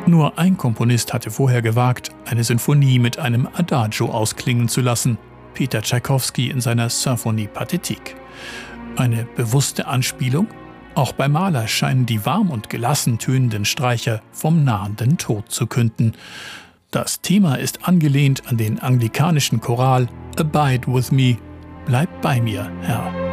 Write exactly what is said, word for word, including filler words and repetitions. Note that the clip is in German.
Nur ein Komponist hatte vorher gewagt, eine Sinfonie mit einem Adagio ausklingen zu lassen: Peter Tschaikowski in seiner Symphonie Pathétique. Eine bewusste Anspielung? Auch bei Mahler scheinen die warm und gelassen tönenden Streicher vom nahenden Tod zu künden. Das Thema ist angelehnt an den anglikanischen Choral Abide with me, bleib bei mir, Herr.